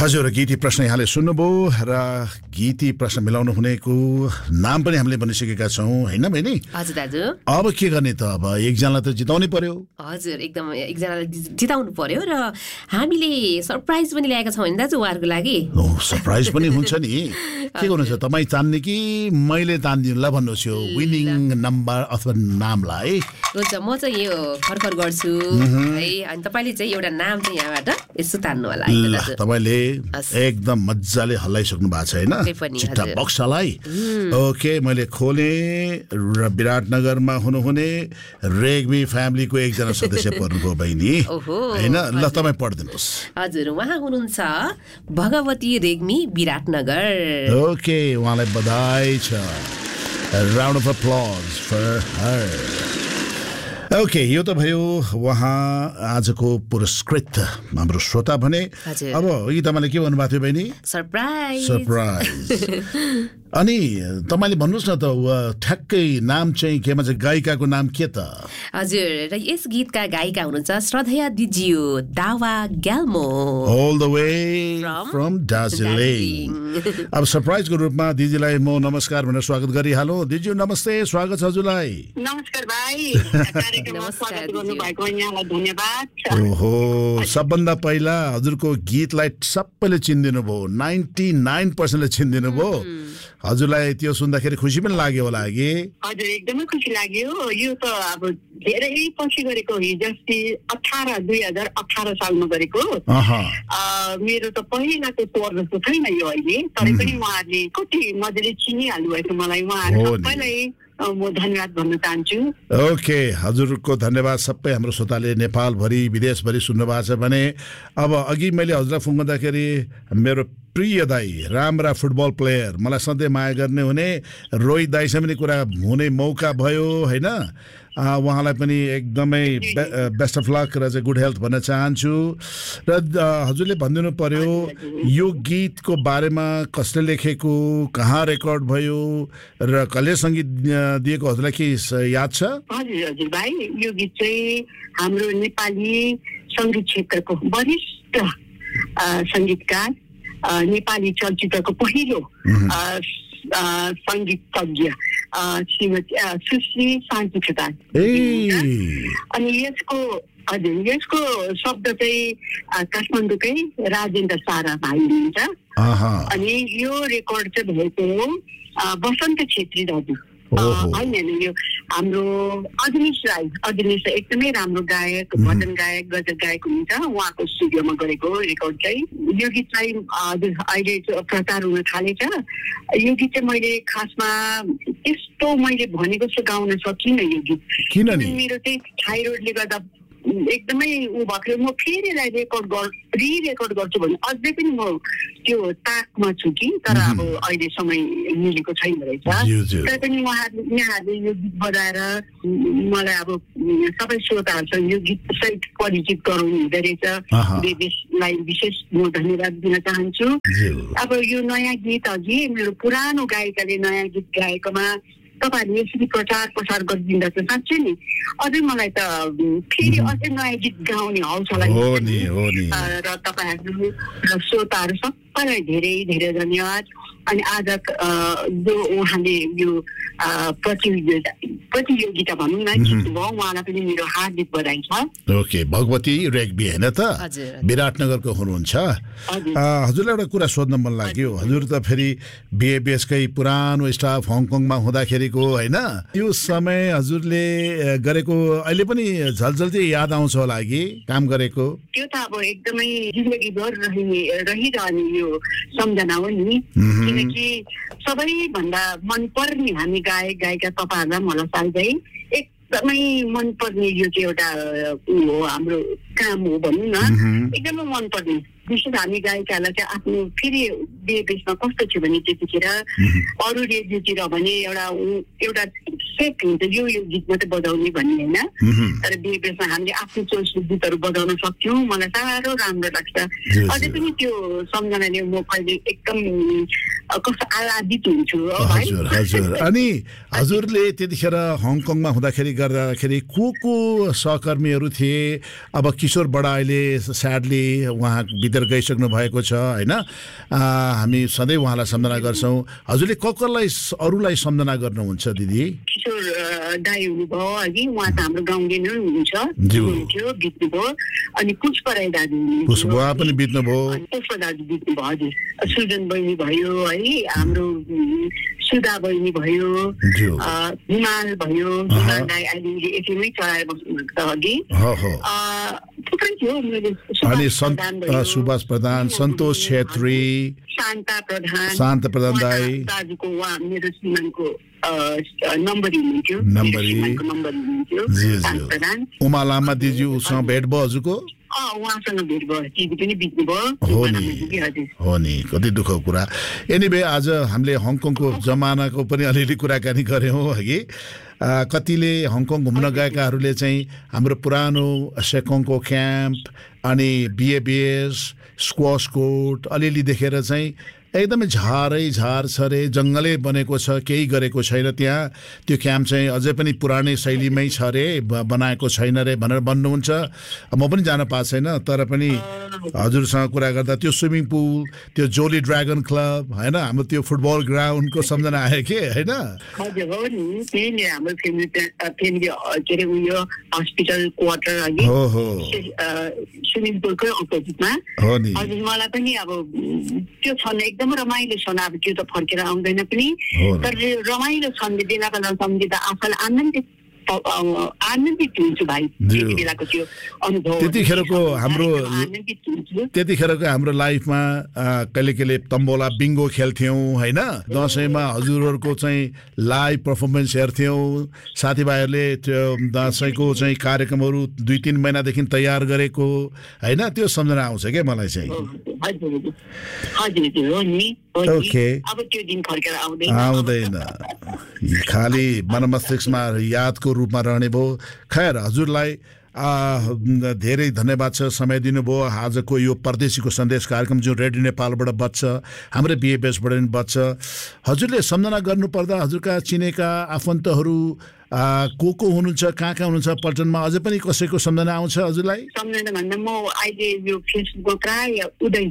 हजुर गीती प्रश्न यहाँले सुन्नुभयो र गीती प्रश्न मिलाउनु हुनेको नाम पनि हामीले भनिसकेका छौं हैन बहिनी? हजुर दाजु। अब के गर्ने त? अब एकजनालाई त जिताउनै पर्यो। हजुर एकदम एकजनालाई जिताउनु पर्यो र हामीले सरप्राइज पनि ल्याएका छौं हैन दाजु उहाँहरुको लागि। ओ सरप्राइज पनि हुन्छ नि। के गर्नुहुन्छ तपाई तान्ने कि मैले तान्दिनु ल भन्नुस् यो विनिङ नम्बर अथवा नामलाई? हुन्छ म चाहिँ यो खरखर गर्छु है अनि तपाईले चाहिँ एउटा नाम चाहिँ यहाँबाट यसो तान्नु होला है दाजु। तपाईले एकदम मज्जाले हल्लाइसक्नु भएको छ हैन चिट्टा बक्सलाई। ओके मैले खोले र विराटनगरमा हुनुहुने रेग्मी फ्यामिलीको एकजना सदस्य पर्नुभयो बहिनी हैन? ल तपाई पढ्दिनुस्। हजुर उहाँ हुनुहुन्छ भगवती रेग्मी विराटनगर। ओके उहाँलाई बधाई छ। Round of अप्लज for her. Okay यो त भयो उहाँ आजको पुरस्कृत हाम्रो श्रोता भने। अब यी तपाईले के भन्नुभएको थियो बहिनी? सरप्राइज। अनि तपाईले भन्नुस् न त ठ्याक्कै नाम चाहिँ के भन्छ गायिकाको नाम के त? हजुर र यस गीतका गायिका हुनुहुन्छ श्रद्धया दिजियो दावा Gyalmo all the way from Darjeeling. अब सरप्राइजको रूपमा दिदीलाई म नमस्कार भनेर स्वागत गरिहालौँ। दिदी नमस्ते, स्वागत छ हजुरलाई। नमस्कार भाइ, कार्यक्रममा स्वागत गर्नुभएको यहाँलाई धन्यवाद। ओहो सबभन्दा पहिला हजुरको गीतलाई सबैले चिन्दिनु भयो, 99% ले चिन्दिनु भयो। हजुरलाई त्यो सुन्दाखेरि खुसी पनि लाग्यो होला कि? हजुर एकदमै खुसी लाग्यो। यो त अब धेरै पछि गरेको, हिजोस्ति 2018 सालमा गरेको। मेरो त पहिलाको स्वर जस्तो छैन यो अहिले, तरै पनि उहाँहरूले कति मजाले चिनिहाल्नु भएको मलाई। उहाँहरू सबैलाई म धन्यवाद भन्न चाहन्छु। ओके हजुरको धन्यवाद। सबै हाम्रो श्रोताले नेपालभरि विदेशभरि सुन्नु भएको छ भने अब अघि मैले हजुरलाई फोन गर्दाखेरि मेरो प्रिय दाई राम्रा फुटबल प्लेयर मलाई सधैँ माया गर्ने हुने रोहित दाईसँग पनि कुरा हुने मौका भयो हैन? उहाँलाई पनि एकदमै बेस्ट अफ लक र चाहिँ गुड हेल्थ भन्न चाहन्छु। र हजुरले भनिदिनु पर्यो यो गीतको बारेमा कसले लेखेको, कहाँ रेकर्ड भयो र कसले सङ्गीत दिएको हजुरलाई के याद छ? हजुर हजुर भाइ, यो गीत चाहिँ हाम्रो नेपाली सङ्गीत क्षेत्रको वरिष्ठ सङ्गीतकार, नेपाली चलचित्रको पहिलो सङ्गीतज्ञ श्रीमती सुश्री शान्ति खेतान। अनि यसको शब्द चाहिँ काठमाडौँकै राजेन्द्र सारा भाइ हुनुहुन्छ। अनि यो रेकर्ड चाहिँ भएको बसन्त छेत्री दाजु होइन, यो हाम्रो अदिनेश राई एकदमै राम्रो गायक, भजन गायक, गजल गायक हुनुहुन्छ। उहाँको स्टुडियोमा गरेको रेकर्ड चाहिँ यो गीतलाई अहिले प्रचार हुन थालेछ। यो गीत चाहिँ मैले खासमा त्यस्तो मैले भनेको जस्तो गाउन सकिनँ यो गीत, किनभने मेरो चाहिँ थाइरोइडले गर्दा एकदमै ऊ भएको। म फेरि यसलाई रिरेकर्ड गर्छु भने अझै पनि म त्यो ताकमा छु कि, तर अब अहिले समय मिलेको छैन रहेछ। तर पनि यहाँहरूले यो गीत बजाएर मलाई अब सबै श्रोताहरूसँग यो गीत सहित परिचित गराउनु हुँदो रहेछ। देशलाई विशेष म धन्यवाद दिन चाहन्छु। अब यो नयाँ गीत अघि मेरो पुरानो गायिकाले नयाँ गीत गाएकोमा तपाईँहरूले यसरी प्रचार गरिदिँदा चाहिँ साँच्चै नि अझै मलाई त फेरि अझै नयाँ गीत गाउने हौसला र तपाईँहरू र श्रोताहरू सबैलाई धेरै धेरै धन्यवाद। अनि आज जो उहाँले यो प्रतियोगिता भनौँ न जित्नुभयो, उहाँलाई पनि मेरो हार्दिक बधाई छ। ओके भगवती रेग्मी होइन त, विराटनगरको हुनुहुन्छ। हजुरलाई एउटा कुरा सोध्न मन लाग्यो। हजुर त फेरि बिएबिएसकै पुरानो स्टाफ हङकङमा हुँदाखेरिको होइन, त्यो समय हजुरले गरेको अहिले पनि झलझल्ती याद आउँछ होला कि काम गरेको? त्यो त अब एकदमै जिन्दगीभर रहिरहने यो सम्झना हो नि, किनकि सबैभन्दा मनपर्ने हामी गायक गायिका तपाईँहरूलाई मलाई साल्दै एकदमै मनपर्ने यो चाहिँ एउटा हो, हाम्रो काम हो भनौँ न, एकदमै मनपर्ने। विशेष हामी गायिकाहरूलाई चाहिँ आफ्नो फेरि बेसमा कस्तो थियो भने त्यतिखेर अरू रेडियोतिर भने एउटा सेट हुन्छ यो गीत मात्रै बजाउने भन्ने होइन, तर बेसमा हामीले आफ्नो चोइसको गीतहरू बजाउन सक्थ्यौँ। मलाई साह्रो राम्रो लाग्छ। अझै पनि त्यो सम्झनाले म कहिले एकदम कस्तो आह्लादित हुन्छु है। हजुर हजुर। अनि हजुरले त्यतिखेर हङकङमा हुँदाखेरि गर्दाखेरि को सहकर्मीहरू थिए? अब किशोर बडा अहिले स्याडली उहाँ भित्र गइसक्नु भएको छ होइन, हामी सधैँ उहाँलाई सम्झना गर्छौँ। हजुरले कसलाई अरूलाई सम्झना गर्नुहुन्छ दिदी? किशोर दाई हुनुभयो अघि, उहाँ त हाम्रो गाउँले नै हुनुहुन्छ, हुनुहुन्थ्यो, बित्नुभयो। अनि पुष्प राई दाजु, पुष्प पनि बित्नुभयो, पुष्प दाजु बित्नुभयो। हजुर, सुजन बहिनी भयो है, हाम्रो सुधा बहिनी भयो, हिमाल भयो, हिमाल दाई अहिले एकैमै चलाएर बस्नुभएको छ अघि। थुप्रै थियो, अनि सुभाष प्रधान, सन्तोष छेत्री, शान्ता प्रधान दाई दाजुको, उहाँ मेरो श्रीमानको नम्बरी हुनुहुन्थ्यो, उमा लामा दिदी उसँग भेट भयो हजुरको? उहाँसँग भेट भयो, टिभी पनि बित्नुभयो। हो नि, कति दुःखको कुरा। एनिवे आज हामीले हङकङको जमानाको पनि अलिअलि कुराकानी गऱ्यौँ हगि। कतिले हङकङ घुम्न गएकाहरूले चाहिँ हाम्रो पुरानो सेकोङको क्याम्प अनि बिएबिएस स्क्वास कोर्ट अलिअलि देखेर चाहिँ एकदमै झार छ रे, जङ्गलै बनेको छ, केही गरेको छैन त्यहाँ, त्यो क्याम्प चाहिँ अझै पनि पुरानै शैलीमै छ रे, बनाएको छैन रे भनेर भन्नुहुन्छ। म पनि जान पाएको छैन, तर पनि हजुरसँग कुरा गर्दा त्यो स्विमिङ पुल, त्यो जोली ड्रागन क्लब होइन, हाम्रो त्यो फुटबल ग्राउन्डको सम्झना आयो कि होइन? हस्पिटल क्वार्टर स्विमिङ पुलकै अपोजिटमा हो नि। हजुर, मलाई पनि अब त्यो छन् एकदमै रमाइलो छन्। अब त्यो त फर्केर आउँदैन पनि, तर रमाइलो सम्झिँदा सम्झिँदा आफूलाई आनन्दित हुन्छु भाइ। त्यति बेलाको त्यो अनुभव, त्यतिखेरको हाम्रो लाइफमा कहिले कहिले तम्बोला बिङ्गो खेल्थ्यौँ होइन, दसैँमा हजुरहरूको चाहिँ लाइभ पर्फर्मेन्स हेर्थ्यौँ, साथीभाइहरूले त्यो दसैँको चाहिँ कार्यक्रमहरू 2-3 महिनादेखि तयार गरेको होइन, त्यो सम्झना आउँछ क्या मलाई चाहिँ। आउँदैन, खालि मनमस्तिष्कमा यादको रूपमा रहने भयो। खैर, हजुरलाई धेरै धन्यवाद छ, समय दिनुभयो। आजको यो परदेशीको सन्देश कार्यक्रम जुन रेडियो नेपालबाट बज्छ, हाम्रो बिएबिएसबाट पनि बज्छ, हजुरले सम्झना गर्नुपर्दा हजुरका चिनेका आफन्तहरू को हुनुहुन्छ, कहाँ हुनुहुन्छ पल्टनमा, अझै पनि कसैको सम्झना आउँछ हजुरलाई? सम्झना भन्दा म अहिले यो फेसबुकमा प्राय उदय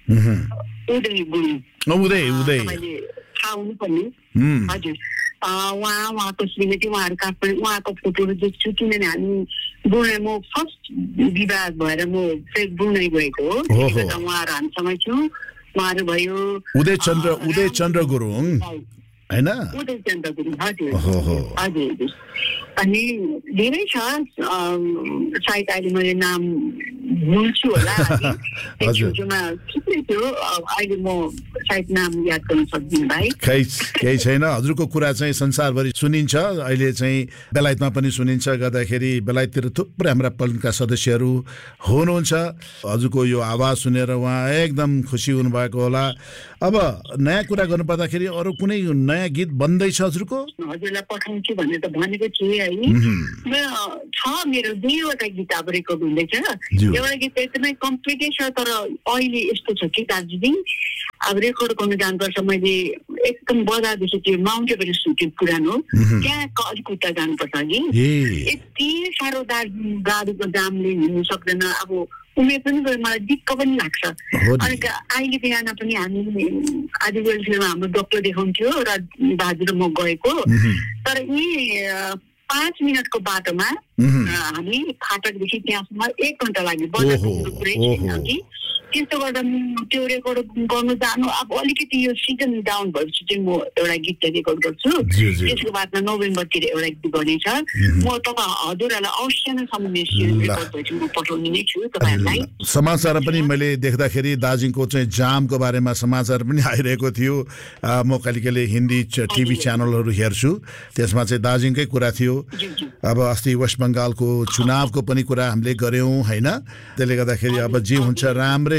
थाहा हुनुपर्ने। हजुर, उहाँको श्रीमती, उहाँहरू काठमाडौँ, उहाँको फोटोहरू देख्छु, किनभने हामी बुढाई, म फर्स्ट विवाह भएर म बुढाई गएको हो, उहाँहरू हामीसँगै छु। उहाँहरू भयो उदय चन्द्र गुरुङ होइन, उदय चन्द्र गुरुङ। हजुर हजुर। अनि धेरै छ, सायद अहिले मैले नाम भुल्छु होला, थुप्रै थियो, अहिले म सायद नाम याद गर्न सक्दिनँ भाइ। केही छैन, हजुरको कुरा चाहिँ संसारभरि सुनिन्छ, अहिले चाहिँ बेलायतमा पनि सुनिन्छ, गर्दाखेरि बेलायततिर थुप्रै हाम्रा पल्टनका सदस्यहरू हुनुहुन्छ। हजुरको यो आवाज सुनेर उहाँ एकदम खुसी हुनुभएको होला। अब नयाँ कुरा गर्नुपर्दाखेरि अरू कुनै नयाँ गीत बन्दैछ हजुरको? हजुरलाई पठाउँछु भन्ने त भनेको थिएँ है, छ मेरो 2वटा गीत अब रेकर्ड हुँदैछ। एउटा गीत एकदमै कम्प्लिटै छ, तर अहिले यस्तो छ कि दार्जिलिङ अब रेकर्ड गर्नु जानुपर्छ। मैले एकदम बजारदेखि त्यो माउन्ट एभरेस्ट सुटेको पुरानो, त्यहाँ अलिक उता जानुपर्छ कि यति साह्रो दार्जिलिङ गाडीको जामले हिँड्नु सक्दैन। अब उमेर पनि गयो, मलाई दिक्क पनि लाग्छ। अनि अहिले बिहान पनि हामी आज वेलफेयरमा हाम्रो डक्टर देखाउँथ्यो र दाजु र म गएको, तर यी 5 मिनटको बाटोमा हामी फाटकदेखि त्यहाँसम्म 1 घन्टा लाग्यो, बजारको पुरै छैन कि। त्यस्तो गर्दा त्यो रेकर्ड गर्नु जानु अब अलिकति यो सिजन डाउन भएपछि चाहिँ म एउटा गीत रेकर्ड गर्छु। त्यसको बादमा नोभेम्बरतिर एउटा गीत गर्नेछ। म तपाईँ हजुरहरूलाई अवश्य नै रेकर्ड भएपछि म पठाउने नै छु तपाईँहरूलाई। समाचार पनि मैले देख्दाखेरि दार्जिलिङको चाहिँ जामको बारेमा समाचार पनि आइरहेको थियो। म कहिले कहिले हिन्दी टिभी च्यानलहरू हेर्छु, त्यसमा चाहिँ दार्जिलिङकै कुरा थियो। अब अस्ति वेस्ट बङ्गालको चुनावको पनि कुरा हामीले गऱ्यौँ होइन, त्यसले गर्दाखेरि अब जे हुन्छ राम्रै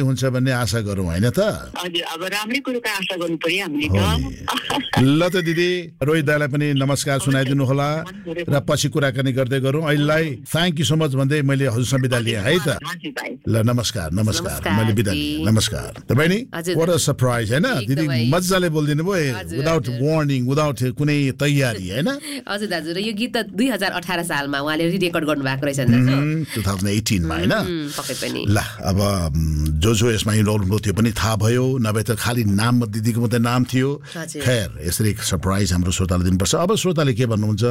हुन्छ भन्ने आशा गरौँ हैन त? हजुर, अब राम्रै कुरोको आशा गर्नु पर्यो हामीले त। ल त दिदी, रोहित दाइलाई पनि नमस्कार सुनाइदिनु होला र पछि कुराकानी गर्दै गरौँ। अहिलेलाई थ्याङ्क यू सो मच भन्दै मैले हजुरसँग बिदा लिएँ है त। ल नमस्कार नमस्कार, मैले बिदा लिएँ, नमस्कार। त बहिनी, व्हाट अ सरप्राइज हैन? दिदी मजाले बोलिदिनु भयो, विदाउट वार्निङ, विदाउट कुनै तयारी हैन? हजुर दाजु, र यो गीत त 2018 सालमा उहाँले रिरेकर्ड गर्नु भएको रहेछ दाजु, 2018 मा हैन? पक्कै पनि। ल अब जो यसमा इन्भल्भ हुनु त्यो पनि थाहा भयो, नभए त खालि नाम दिदीको मात्रै नाम थियो। खैर, यसरी सरप्राइज हाम्रो श्रोताले दिनुपर्छ। अब श्रोताले के भन्नुहुन्छ,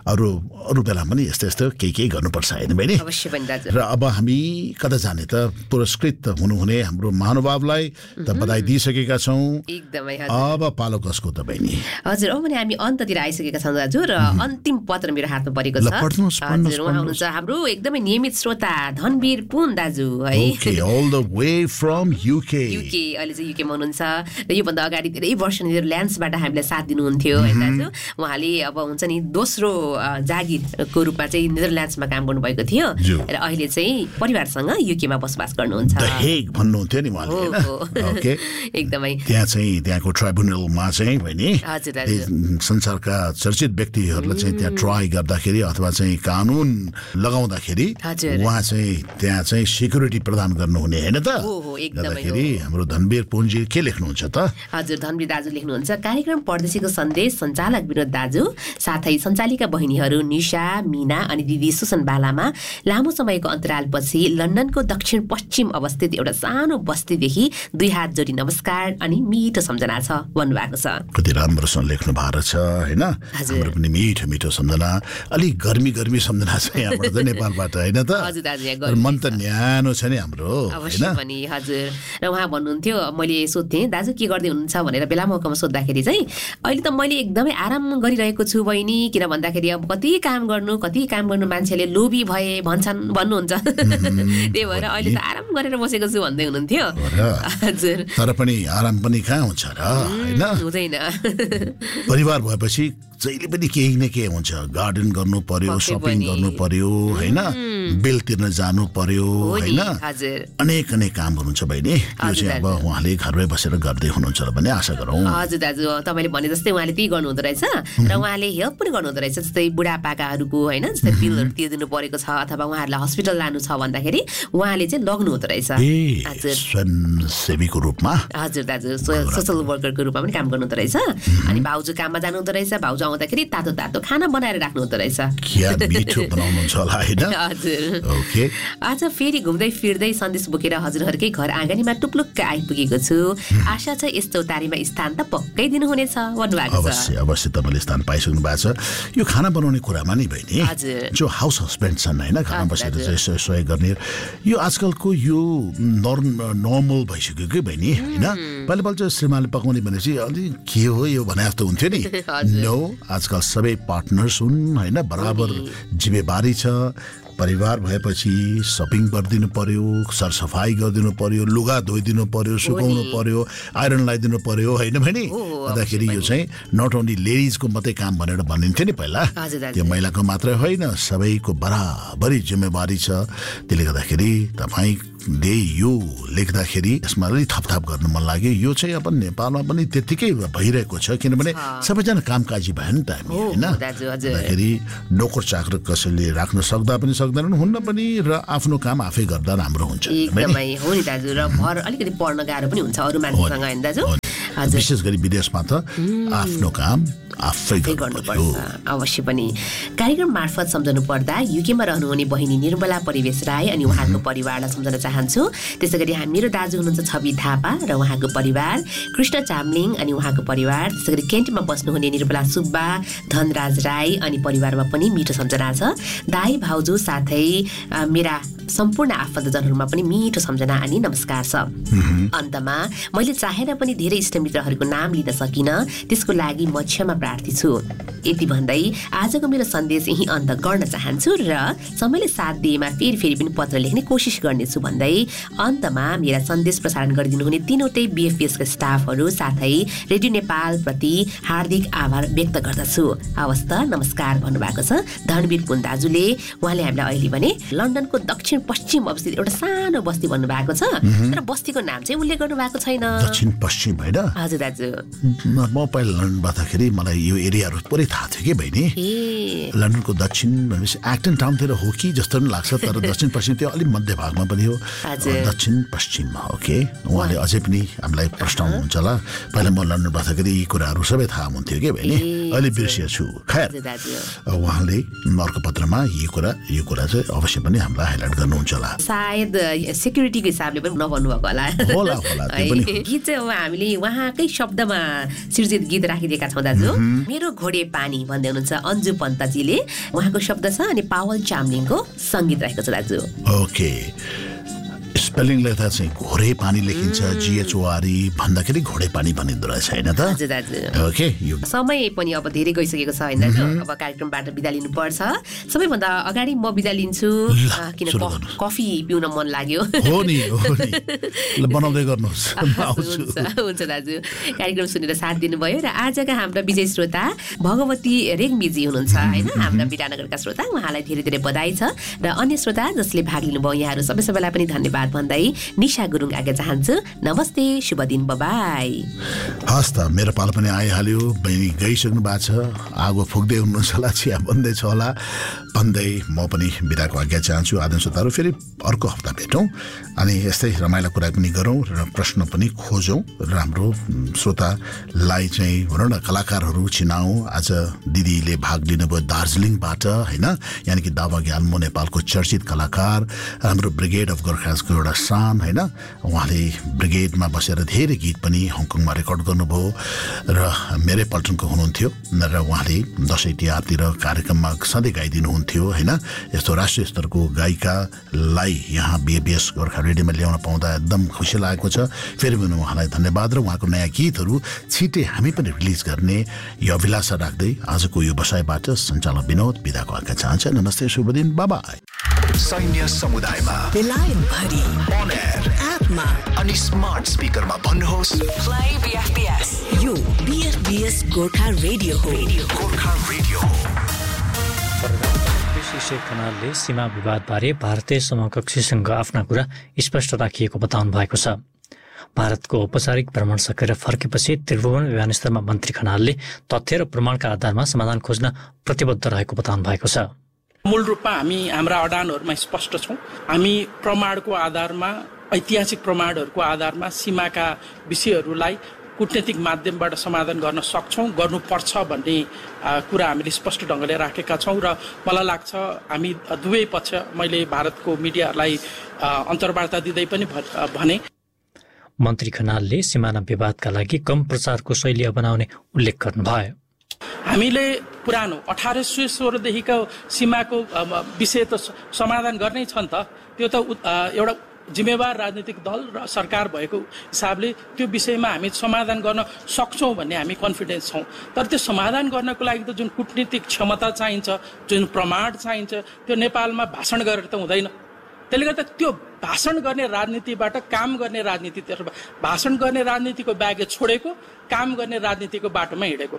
अरू बेला पनि यस्तो केही गर्नुपर्छ हैन बहिनी? अवश्य पनि दाजु। र अब हामी कता जाने त? पुरस्कृत हुनुहुने हाम्रो महानुभावलाई त बधाई दिइसकेका छौँ। एकदमै हजुर। अब पालो कसको त बहिनी? हजुर, अब भने हामी अन्ततिर आइसकेका छौँ दाजु, र अन्तिम पत्र मेरो हातमा परेको छ। हजुर, उहाँ हुनुहुन्छ हाम्रो एकदमै नियमित श्रोता धनवीर पुन दाजु है। Okay, all the way from UK. अहिले चाहिँ युकेमा हुनुहुन्छ र योभन्दा अगाडि धेरै वर्ष नेदरल्यान्ड्सबाट हामीलाई साथ दिनुहुन्थ्यो है दाजु। उहाँले अब हुन्छ नि दोस्रो जागिरको रूपमा चाहिँ नेदरल्यान्ड्समा काम गर्नुभएको थियो र अहिले चाहिँ परिवारसँग युकेमा बसोबास गर्नुहुन्छ। द हेग भन्नुहुन्थ्यो नि उहाँले हैन? ओके, एकदमै त्यहाँको ट्राइब्युनलमा चाहिँ बहिनी हजुर दाजु संसारका चर्चित व्यक्तिहरूलाई चाहिँ त्यहाँ ट्राई गर्दाखेरि अथवा चाहिँ कानुन लगाउँदाखेरि उहाँ चाहिँ त्यहाँ चाहिँ सिक्युरिटी प्रदान गर्नुहुने हैन त? गर्दाखेरि हाम्रो धनवीर पुनजी के लेख्नुहुन्छ त? हजुर, धनवीर दाजु लेख्नुहुन्छ, कार्यक्रम परदेशीको सन्देश सञ्चालक विनोद दाजु साथै सञ्चालिका बहिनीहरू निशा, मीना अनि दिदी सुसन बालामा लामो समयको अन्तरालपछि लन्डनको दक्षिण पश्चिम अवस्थित एउटा सानो बस्तीदेखि 2 हात जोडी नमस्कार अनि मिठो सम्झना छ भन्नुभएको छ। कति राम्रोसँग लेख्नु भएको छ हैन? हाम्रो पनि मिठो मिठो सम्झना, अलिक गर्मी सम्झना छ यहाँबाट चाहिँ नेपालबाट हैन त? हजुर दाजु, मन त न्यानो छ नि हाम्रो अवश्य पनि। हजुर, र उहाँ भन्नुहुन्थ्यो, मैले सोध्थेँ दाजु के गर्दै हुनुहुन्छ भनेर बेला मौकामा सोद्धाखेरि चाहिँ अहिले त मैले एकदमै आराम गरिरहेको छु बहिनी, किन भन्दाखेरि अब कति काम गर्नु मान्छेले लोभी भए भन्नुहुन्छ। त्यही भएर अहिले त आराम गरेर बसेको छु भन्दै हुनुहुन्थ्यो। हजुर, तर पनि आराम पनि कहाँ हुन्छ र हैन? हुँदैन। परिवार भएपछि जहिले पनि केही न केही हुन्छ, गार्डन गर्नु पर्यो, सपिङ गर्नु पर्यो हैन, बिल तिर्न जानु पर्यो हैन, अनेक कामहरू हुन्छ बहिनी। यो चाहिँ अब उहाँले घरमै बसेर गर्दै हुनुहुन्छ र पनि आशा गरौँ। हजुर दाजु, तपाईँले भने जस्तै उहाँले त्यही गर्नु हुँदो रहेछ र उहाँले हेल्प पनि गर्नु हुँदो रहेछ, जस्तै बुढापाकाहरूको हैन, जस्तै बिलहरू तिर्दिनु परेको छ अथवा उहाँहरूलाई हस्पिटल लानु छ भन्दाखेरि उहाँले चाहिँ लग्नु हुँदो रहेछ। हजुर, स्वयंसेवीको रूपमा। हजुर दाजु, सोशल वर्करको रूपमा पनि काम गर्नु हुँदो रहेछ। अनि भाउजू काममा जानु हुँदो रहेछ, भाउजू आउँदाखेरि तातो खाना बनाएर राख्नु हुँदो रहेछ। क्या मिठो बनाउनुहुन्छ होला हैन? हजुर। ओके, आज फेरि घुम्दै फिर्दै सन्देश बोकेर हजुरहरूकै घर आँगनीमा टुप्लुक्क आइपुगेको छु। आशा छ यस चौतारीमा स्थान त पक्कै दिनुहुनेछ भन्नुभएको छ। अवश्य तपाईँले स्थान पाइसक्नु भएको छ। यो खाना बनाउने कुरामा नि बहिनी, जो हाउस हस्बेन्ड छन् हैन, घरमा बसेर चाहिँ सहयोग गर्ने, यो आजकलको यो नर्मल भइसक्यो कि बहिनी हैन? पहिला चाहिँ श्रीमानले पकाउने भनेपछि अलि के हो यो भने जस्तो हुन्थ्यो नि। नो, आजकल सबै पार्टनर्स हुन् हैन, बराबर जिम्मेवारी छ। परिवार भएपछि सपिङ गरिदिनु पर्यो, सरसफाई गरिदिनु पर्यो, लुगा धोइदिनु पर्यो, सुकाउनु पर्यो, आइरन लगाइदिनु पर्यो हैन बहिनी? भन्दाखेरि यो चाहिँ नट ओन्ली लेडिजको मात्रै काम भनेर भनिन्थ्यो नि पहिला, त्यो महिलाको मात्रै होइन, सबैको बराबरी जिम्मेवारी छ। त्यसले गर्दाखेरि तपाईँले यो लेख्दाखेरि यसमा अलि थपथाप गर्नु मन लाग्यो। यो चाहिँ अब नेपालमा पनि त्यत्तिकै भइरहेको छ, किनभने सबैजना कामकाजी भयो नि त हामी हैन? भन्दाखेरि नोकर चाकर कसैले राख्न सक्दा पनि सक्दैनन्, हुन्न पनि, र आफ्नो काम आफै गर्दा राम्रो हुन्छ। एकदमै हो नि दाजु, र भर अलिकति पढ्न गाह्रो पनि हुन्छ अरू मान्छेसँग हैन दाजु? विशेष गरी विदेशमा त आफ्नो काम आफै गर्नुपर्छ। अवश्य पनि। कार्यक्रम मार्फत सम्झनु पर्दा युकेमा रहनुहुने बहिनी निर्मला परिवेश राई अनि उहाँको परिवारलाई सम्झन चाहन्छु। त्यसै गरी मेरो दाजु हुनुहुन्छ छवि थापा र उहाँको परिवार, कृष्ण चामलिङ अनि उहाँको परिवार, त्यसै गरी केन्टमा बस्नुहुने निर्मला सुब्बा, धनराज राई अनि परिवारमा पनि मिठो सम्झना छ। दाई भाउजू साथै मेरा सम्पूर्ण आफन्तजनहरूमा पनि मिठो सम्झना अनि नमस्कार छ। अन्तमा मैले चाहेर पनि धेरै इष्टमित्रहरूको नाम लिन सकिनँ, त्यसको लागि म क्षमा प्रार्थी छु। यति भन्दै आजको मेरो सन्देश यही अन्त गर्न चाहन्छु र समयले साथ दिएमा फेरि पनि पत्र लेख्ने कोसिस गर्नेछु भन्दै अन्तमा मेरा सन्देश प्रसारण गरिदिनुहुने 3वटै बिएफएसका स्टाफहरू साथै रेडियो नेपाल प्रति हार्दिक आभार व्यक्त गर्दछु। हवस् त, नमस्कार भन्नुभएको छ धनवीर पुन दाजुले। उहाँले हामीलाई अहिले भने लन्डनको दक्षिण एकदमै पश्चिम अवस्थित एउटा सानो बस्ती भन्नुभएको छ, तर बस्तीको नाम चाहिँ उल्लेख गर्नु भएको छैन। दक्षिण पश्चिम होइन? हजुर दाजु। म पहिला लन्डन बस्दाखेरि मलाई यो एरियाहरू पुरै थाहा थियो कि बहिनी। लन्डनको दक्षिण भनेपछि एक्टन टाउनतिर हो कि जस्तो पनि लाग्छ, तर दक्षिण पश्चिम त्यो अलिक मध्य भागमा पनि हो। दक्षिण पश्चिममा ओके। उहाँले अझै पनि हामीलाई प्रश्नाउनुहुन्छ होला। पहिला म लन्डन बस्दाखेरि यी कुराहरू सबै थाहा हुन्थ्यो कि बहिनी, अहिले बिर्सिएछु। खैर उहाँले अर्को पत्रमा यो कुरा चाहिँ अवश्य पनि हामीलाई हाइलाइट गर्नुहुन्छ होला। सायद सेक्युरिटीको हिसाबले पनि नभन्नु भएको होला। गीत चाहिँ हामीले उहाँकै शब्दमा सृजित गीत राखिदिएका छौँ दाजु। मेरो घोडे पानी भन्दै हुनुहुन्छ अन्जु पन्तजीले, उहाँको शब्द छ अनि पावल चामलिङको सङ्गीत रहेको छ दाजु। ओके, स्पेलिङ लेख्दा चाहिँ घोडे पानी लेखिन्छ, GHORE भन्दाखेरि घोडे पानी भनिँदो रहेछ होइन त? हजुर दाजु। ओके, समय पनि अब धेरै गइसकेको छ होइन दाजु, अब कार्यक्रमबाट बिदा लिनु पर्छ। सबैभन्दा अगाडि म बिदा लिन्छु, किन कफी पिउन मन लाग्यो। हो नि बनाउँदै गर्नुहोस्। हुन्छ दाजु, कार्यक्रम सुनेर साथ दिनुभयो। र आजका हाम्रा विजय श्रोता भगवती रेग्मीजी हुनुहुन्छ होइन, हाम्रा विरानगरका श्रोता, उहाँलाई धेरै धेरै बधाई छ। र अन्य श्रोता जसले भाग लिनुभयो यहाँहरू सबैलाई पनि धन्यवाद भन्दै निशा गुरुङ आगे चाहन्छु। नमस्ते, शुभ दिन, बाई। हस् त, मेरो पालो पनि आइहाल्यो। बहिनी गइसक्नु भएको छ, आगो फुक्दै हुनुहुन्छ होला, चिया बन्दैछ होला भन्दै म पनि बिदाको आज्ञा चाहन्छु। आदरणीय श्रोताहरू, फेरि अर्को हप्ता भेटौँ अनि यस्तै रमाइलो कुरा पनि गरौँ र प्रश्न पनि खोजौँ र हाम्रो श्रोतालाई चाहिँ भनौँ न कलाकारहरू चिनाउँ। आज दिदीले भाग लिनुभयो दार्जिलिङबाट होइन, यानि कि दावा ग्याल्मो नेपालको चर्चित कलाकार, हाम्रो ब्रिगेड अफ गोर्खासको एउटा शान होइन। उहाँले ब्रिगेडमा बसेर धेरै गीत पनि हङकङमा रेकर्ड गर्नुभयो र मेरै पल्टनको हुनुहुन्थ्यो र उहाँले दसैँ तिहारतिर कार्यक्रममा सधैँ गाइदिनुहुन्थ्यो होइन। यस्तो राष्ट्रिय स्तरको गायिकालाई यहाँ BBS गोर्खा रेडियोमा ल्याउन पाउँदा एकदम खुसी लागेको छ। फेरि पनि उहाँलाई धन्यवाद र उहाँको नयाँ गीतहरू छिटै हामी पनि रिलिज गर्ने यो अभिलाषा राख्दै आजको यो बसाइबाट सञ्चालक विनोद बिदाको आज्ञा चाहन्छ। नमस्ते, शुभ दिन, बाई। सैन्य समुदायमा बेलायतभरि अन एयर एपमा अनि स्मार्ट स्पिकरमा भन्नुहोस् प्ले BFBS। यो BFBS गोर्खा रेडियो हो। गोर्खा रेडियो। प्रधानमन्त्री शेख खनालले सीमा विवादबारे भारतीय समकक्षीसँग आफ्ना कुरा स्पष्ट राखिएको बताउनु भएको छ। भारतको औपचारिक भ्रमण सकेर फर्केपछि त्रिभुवन विमानस्थलमा मन्त्री खनालले तथ्य र प्रमाणका आधारमा समाधान खोज्न प्रतिबद्ध रहेको बताउनु भएको छ। मूल रूपमा हामी हाम्रा अडानहरूमा स्पष्ट छौँ। हामी प्रमाणको आधारमा, ऐतिहासिक प्रमाणहरूको आधारमा सीमाका विषयहरूलाई कूटनीतिक माध्यमबाट समाधान गर्न सक्छौँ, गर्नुपर्छ भन्ने कुरा हामीले स्पष्ट ढङ्गले राखेका छौँ। र मलाई लाग्छ हामी दुवै पक्ष, मैले भारतको मिडियालाई अन्तर्वार्ता दिँदै पनि भने मन्त्री खनालले सिमाना विवादका लागि कम प्रचारको शैली अपनाउने उल्लेख गर्नुभयो। हामीले पुरानो 1816देखिको सीमाको विषय त समाधान गर्नै छ नि त। त्यो त एउटा जिम्मेवार राजनीतिक दल र सरकार भएको हिसाबले त्यो विषयमा हामी समाधान गर्न सक्छौँ भन्ने हामी कन्फिडेन्स छौँ। तर त्यो समाधान गर्नको लागि त जुन कूटनीतिक क्षमता चाहिन्छ, जुन प्रमाण चाहिन्छ, त्यो नेपालमा भाषण गरेर त हुँदैन। त्यसले गर्दा त्यो भाषण गर्ने राजनीतिबाट काम गर्ने राजनीतितर्फ, भाषण गर्ने राजनीतिको बागे छोडेको, काम गर्ने राजनीतिको बाटोमा हिँडेको।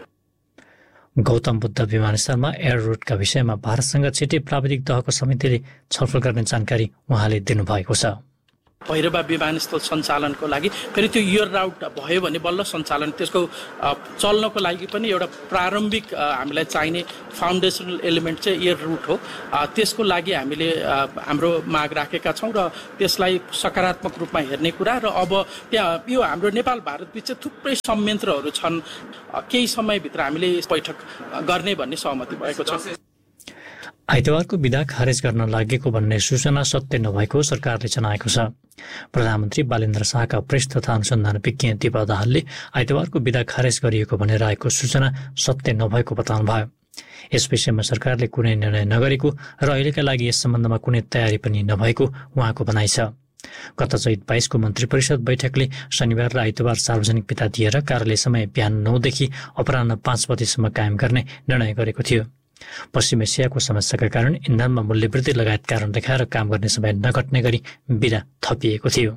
गौतम बुद्ध विमानस्थलमा एयर रुटका विषयमा भारतसँग छिट्टै प्राविधिक तहको समितिले छलफल गर्ने जानकारी उहाँले दिनुभएको छ। भैरवा विमानस्थल सञ्चालनको लागि फेरि त्यो एयर राउट भयो भने बल्ल सञ्चालन, त्यसको चल्नको लागि पनि एउटा प्रारम्भिक हामीलाई चाहिने फाउन्डेसनल एलिमेन्ट चाहिँ एयर रुट हो। त्यसको लागि हामीले हाम्रो माग राखेका छौँ र त्यसलाई सकारात्मक रूपमा हेर्ने कुरा। र अब त्यहाँ यो हाम्रो नेपाल भारत बिच थुप्रै संयन्त्रहरू छन्, केही समयभित्र हामीले बैठक गर्ने भन्ने सहमति भएको छ। आइतबारको बिदा खारेज गर्न लागेको भन्ने सूचना सत्य नभएको सरकारले जनाएको छ। प्रधानमन्त्री बालेन्द्र शाहका प्रेस तथा अनुसन्धान विज्ञ दिपा दाहालले आइतबारको बिदा खारेज गरिएको भनेर आएको सूचना सत्य नभएको बताउनुभयो। यस विषयमा सरकारले कुनै निर्णय नगरेको र अहिलेका लागि यस सम्बन्धमा कुनै तयारी पनि नभएको उहाँको भनाइ छ। गत चैत 22 को मन्त्री परिषद बैठकले शनिबार र आइतबार सार्वजनिक बिदा दिएर कार्यालय समय बिहान 9 देखि अपराह्न 5 बजेसम्म कायम गर्ने निर्णय गरेको थियो। पश्चिम एसियाको समस्याका कारण इन्धनमा मूल्यवृद्धि लगायत कारण देखाएर काम गर्ने समय नघट्ने गरी बिदा थपिएको थियो।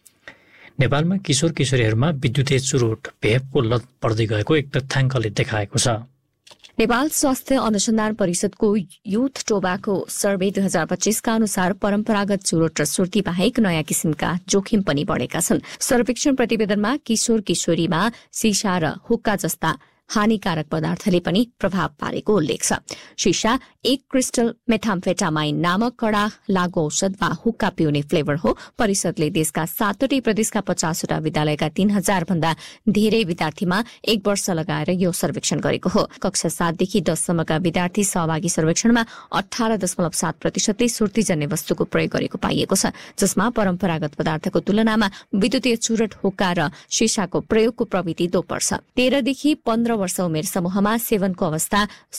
नेपालमा किशोर किशोरीहरूमा विद्युतीय चुरोट भेपको लत बढ्दै गएको एक तथ्याङ्कले देखाएको छ। नेपाल स्वास्थ्य अनुसन्धान परिषदको युथ टोबाको सर्वे 2025 का अनुसार परम्परागत चुरोट र सुर्ती बाहेक नयाँ किसिमका जोखिम पनि बढेका छन्। सर्वेक्षण प्रतिवेदनमा किशोर किशोरीमा सिसा र हुक्का जस्ता हानिकारक पदार्थले पनि प्रभाव पारेको उल्लेख छ। सिसा एक क्रिस्टल मेथाम्फेटामाइन नामक कडा लागु औषध वा हुक्का पिउने फ्लेभर हो। परिषदले देशका 7वटै प्रदेशका 50वटा विद्यालयका 3000 भन्दा धेरै विद्यार्थीमा 1 वर्ष लगाएर यो सर्वेक्षण गरेको हो। कक्षा 7 देखि 10 सम्मका विद्यार्थी सहभागी सर्वेक्षणमा 18.7% सुर्तीजन्य वस्तुको प्रयोग गरेको पाइएको छ, जसमा परम्परागत पदार्थको तुलनामा विद्युतीय चुरोट, हुक्का र सिसाको प्रयोगको प्रवृत्ति दोब्बर छ। 13 देखि 15 वर्ष उमेर समूहमा सेवनको अवस्था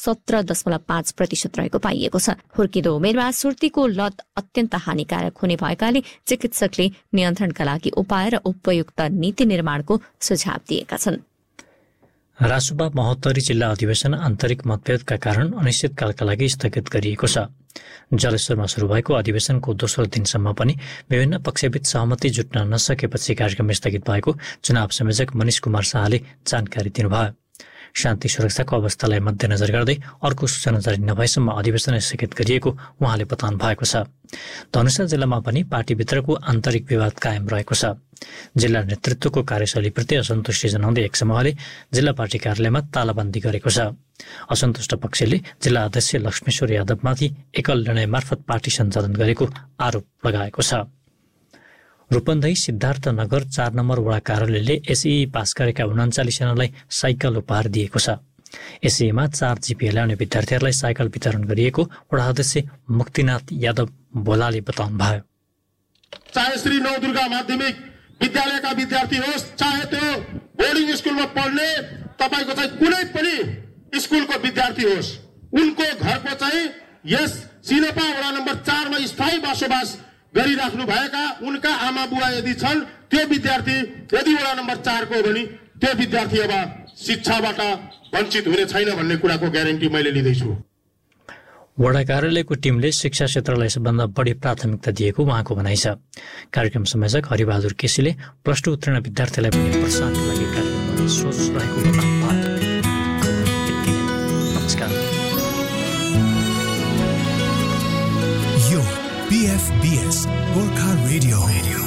17.5% रहेको पाइएको छ। हुर्किदो उमेरमा सुर्तीको लत अत्यन्त हानिकारक हुने भएकाले चिकित्सकले नियन्त्रणका लागि उपाय र उपयुक्त नीति निर्माणको सुझाव दिएका छन्। रासुपा महोत्तरी जिल्ला अधिवेशन आन्तरिक मतभेदका कारण अनिश्चितकालका लागि स्थगित गरिएको छ। जलेश्वरमा शुरू भएको अधिवेशनको दोस्रो दिनसम्म पनि विभिन्न पक्षबीच सहमति जुट्न नसकेपछि कार्यक्रम स्थगित भएको चुनाव संयोजक मनिष कुमार शाहले जानकारी दिनुभयो। शान्ति सुरक्षाको अवस्थालाई मध्यनजर गर्दै अर्को सूचना जारी नभएसम्म अधिवेशन स्थगित गरिएको उहाँले बताउनु भएको छ। धनुषा जिल्लामा पनि पार्टीभित्रको आन्तरिक विवाद कायम रहेको छ। जिल्ला नेतृत्वको कार्यशैलीप्रति असन्तुष्टि जनाउँदै एक समूहले जिल्ला पार्टी कार्यालयमा तालाबन्दी गरेको छ। असन्तुष्ट पक्षले जिल्ला अध्यक्ष लक्ष्मेश्वर यादवमाथि एकल निर्णय मार्फत पार्टी सञ्चालन गरेको आरोप लगाएको छ। रूपन्देही सिद्धार्थनगर 4 नम्बर वडा कार्यालयले एसई पास गरेका 39 जनालाई साइकल उपहार दिएको छ। एसईमा 4 जिपिए ल्याउने विद्यार्थीहरूलाई साइकल वितरण गरिएको वडा अध्यक्ष मुक्तिनाथ यादव भोलाले बताउनुभयो। चाहे श्री नवदुर्गा माध्यमिक विद्यालयका विद्यार्थी होस्, चाहे त्यो बोर्डिङ स्कुलमा पढ्ने तपाईको चाहिँ कुनै पनि स्कुलको विद्यार्थी होस्, उनको घरको चाहिँ यस सिनपा वडा नम्बर 4 मा स्थायी बसोबास गरिराख्नु भएका उनका आमा बुवा यदि छन्, त्यो विद्यार्थी यदि वडा नम्बर 4 को हो भने त्यो विद्यार्थी अब शिक्षाबाट वञ्चित हुने छैन भन्ने कुराको ग्यारेन्टी मैले लिँदैछु। वडा कार्यालयको टिमले शिक्षा क्षेत्रलाई सबभन्दा बढी प्राथमिकता दिएको उहाँको भनाइ छ। कार्यक्रम संयोजक हरिबहादुर केसीले +2 उत्तीर्ण विद्यार्थीलाई पनि प्रोत्साहनका लागि कार्यक्रम गर्ने सोच रहेको बताउनुभयो। नमस्कार। BFBS Gorkha Radio.